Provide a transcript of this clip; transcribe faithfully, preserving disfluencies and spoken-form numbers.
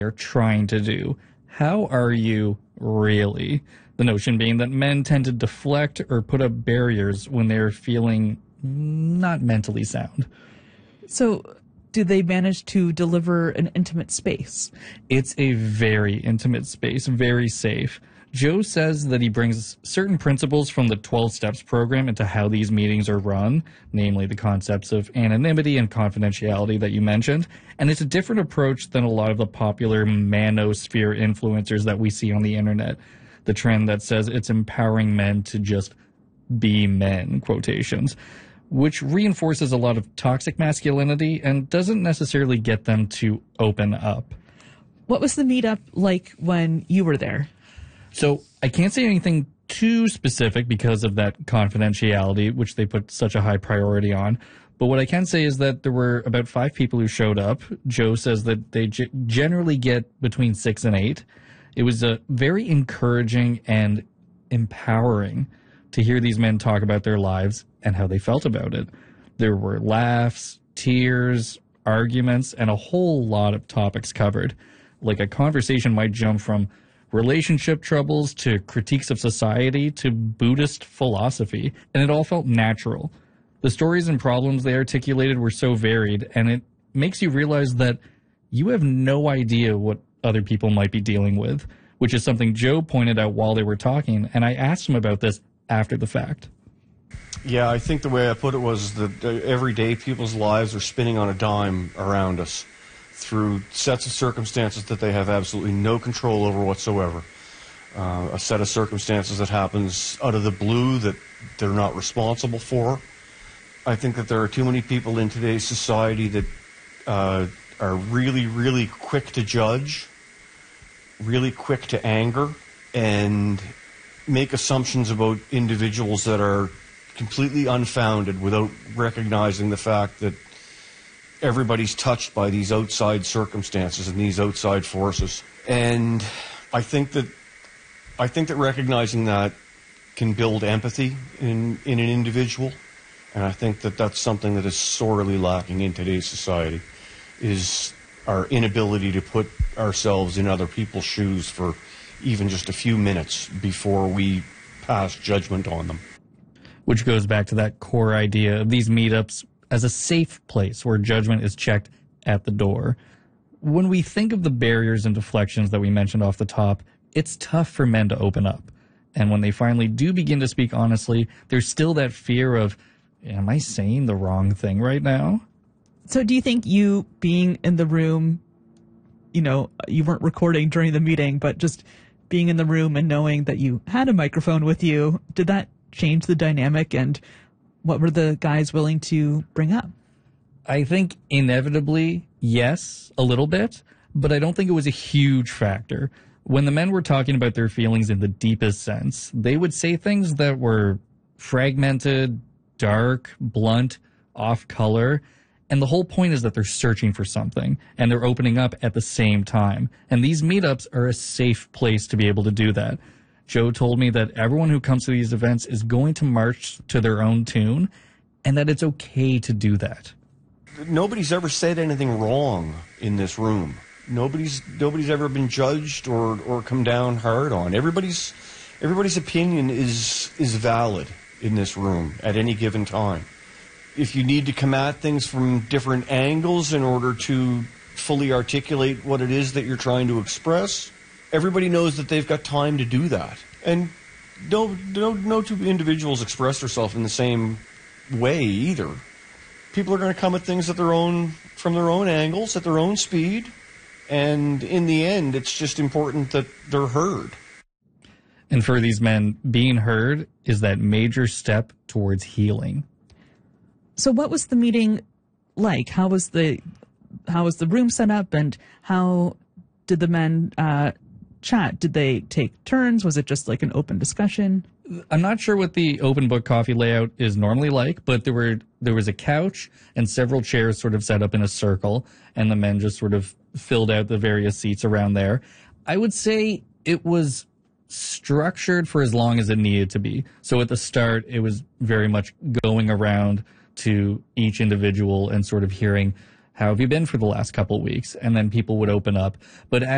they're trying to do. How are you really? The notion being that men tend to deflect or put up barriers when they're feeling not mentally sound. So do they manage to deliver an intimate space? It's a very intimate space, very safe. Joe says that he brings certain principles from the twelve steps program into how these meetings are run, namely the concepts of anonymity and confidentiality that you mentioned. And it's a different approach than a lot of the popular manosphere influencers that we see on the internet. The trend that says it's empowering men to just be men, quotations, which reinforces a lot of toxic masculinity and doesn't necessarily get them to open up. What was the meetup like when you were there? So I can't say anything too specific because of that confidentiality, which they put such a high priority on. But what I can say is that there were about five people who showed up. Joe says that they g- generally get between six and eight. It was a very encouraging and empowering to hear these men talk about their lives and how they felt about it. There were laughs, tears, arguments, and a whole lot of topics covered. Like a conversation might jump from relationship troubles to critiques of society to Buddhist philosophy, and it all felt natural. The stories and problems they articulated were so varied, and it makes you realize that you have no idea what other people might be dealing with, which is something Joe pointed out while they were talking, and I asked him about this after the fact. Yeah, I think the way I put it was that every day people's lives are spinning on a dime around us through sets of circumstances that they have absolutely no control over whatsoever. Uh, a set of circumstances that happens out of the blue that they're not responsible for. I think that there are too many people in today's society that uh, are really, really quick to judge, really quick to anger, and make assumptions about individuals that are completely unfounded without recognizing the fact that everybody's touched by these outside circumstances and these outside forces. And I think that I think that recognizing that can build empathy in, in an individual. And I think that that's something that is sorely lacking in today's society, is our inability to put ourselves in other people's shoes for even just a few minutes before we pass judgment on them. Which goes back to that core idea of these meetups as a safe place where judgment is checked at the door. When we think of the barriers and deflections that we mentioned off the top, it's tough for men to open up. And when they finally do begin to speak honestly, there's still that fear of, am I saying the wrong thing right now? So do you think you being in the room, you know, you weren't recording during the meeting, but just being in the room and knowing that you had a microphone with you, did that change the dynamic, and what were the guys willing to bring up? I think inevitably, yes, a little bit, but I don't think it was a huge factor. When the men were talking about their feelings in the deepest sense, they would say things that were fragmented, dark, blunt, off color, and the whole point is that they're searching for something, and they're opening up at the same time. And these meetups are a safe place to be able to do that. Joe told me that everyone who comes to these events is going to march to their own tune, and that it's okay to do that. Nobody's ever said anything wrong in this room. Nobody's nobody's ever been judged or, or come down hard on. Everybody's everybody's opinion is is valid in this room at any given time. If you need to come at things from different angles in order to fully articulate what it is that you're trying to express, everybody knows that they've got time to do that. And no, no, no two individuals express themselves in the same way either. People are going to come at things at their own, from their own angles, at their own speed. And in the end, it's just important that they're heard. And for these men, being heard is that major step towards healing. So what was the meeting like? How was the, how was the room set up, and how did the men uh, chat? Did they take turns? Was it just like an open discussion? I'm not sure what the open book coffee layout is normally like, but there were there was a couch and several chairs sort of set up in a circle, and the men just sort of filled out the various seats around there. I would say it was structured for as long as it needed to be. So at the start, it was very much going around to each individual and sort of hearing, how have you been for the last couple of weeks? And then people would open up. But as